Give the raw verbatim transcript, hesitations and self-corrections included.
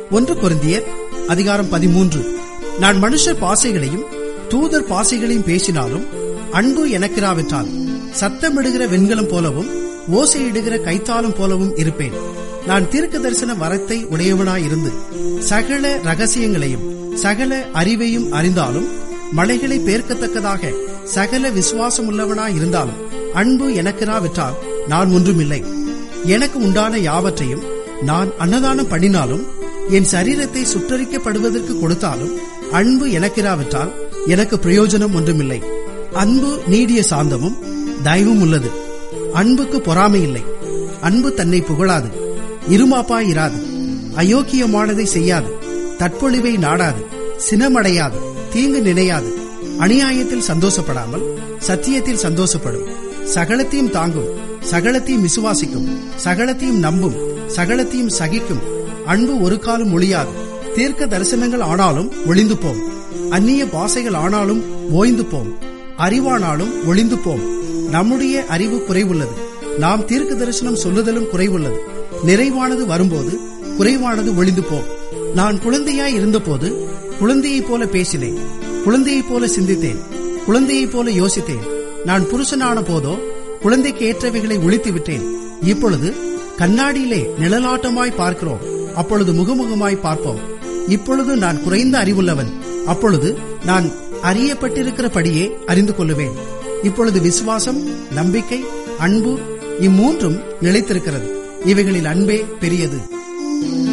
ஒன்று கொரிந்தியர் அதிகாரம் பதிமூன்று. நான் மனுஷர் பாசைகளையும் தூதர் பாசைகளையும் பேசினாலும் அன்பு எனக்கிராவிட்டால் சத்தமிடுகிற வெண்கலம் போலவும் ஓசையிடுகிற கைத்தாளம் போலவும் இருப்பேன். நான் தீர்க்க தரிசன வரத்தை உடையவனாயிருந்து சகல ரகசியங்களையும் சகல அறிவையும் அறிந்தாலும் மலைகளை பேர்க்கத்தக்கதாக சகல விசுவாசம் உள்ளவனாயிருந்தாலும் அன்பு எனக்கிராவிட்டால் நான் ஒன்றுமில்லை. எனக்கு உண்டான யாவற்றையும் நான் அன்னதானம் பண்ணினாலும் என் சரீரத்தை சுற்றரிக்கப்படுவதற்கு கொடுத்தாலும் அன்பு எனக்கிராவிட்டால் எனக்கு பிரயோஜனம் ஒன்றுமில்லை. அன்பு நீடிய சாந்தமும் தயவும் உள்ளது. அன்புக்கு பொறாமை இல்லை. அன்பு தன்னை புகழாது, இருமாப்பாயிராது, அயோக்கியமானதை செய்யாது, தற்பொழிவை நாடாது, சினமடையாது, தீங்கு நினையாது, அநியாயத்தில் சந்தோஷப்படாமல் சத்தியத்தில் சந்தோஷப்படும், சகலத்தையும் தாங்கும், சகலத்தையும் விசுவாசிக்கும், சகலத்தையும் நம்பும், சகலத்தையும் சகிக்கும். அன்பு ஒரு காலம் ஒழியாது. தீர்க்க தரிசனங்கள் ஆனாலும் ஒளிந்து போம், அந்நிய பாசைகள் ஆனாலும் ஓய்ந்து போம், அறிவானாலும் ஒளிந்து போம். நம்முடைய அறிவு குறைவுள்ளது, நாம் தீர்க்க தரிசனம் சொல்லுதலும் குறைவுள்ளது. நிறைவானது வரும்போது குறைவானது ஒளிந்து போம். நான் குழந்தையாய் இருந்தபோது குழந்தையைப் போல பேசினேன், குழந்தையைப் போல சிந்தித்தேன், குழந்தையைப் போல யோசித்தேன். நான் புருஷனான போதோ குழந்தைக்கு ஏற்றவைகளை ஒழித்து விட்டேன். இப்பொழுது கண்ணாடியிலே நிழலாட்டமாய் பார்க்கிறோம், அப்பொழுது முகமுகமாய் பார்ப்போம். இப்பொழுது நான் குறைந்த அறிவுள்ளவன், அப்பொழுது நான் அறியப்பட்டிருக்கிறபடியே அறிந்து கொள்ளுவேன். இப்பொழுது விசுவாசம், நம்பிக்கை, அன்பு இம்மூன்றும் நிலைத்திருக்கிறது. இவைகளில் அன்பே பெரியது.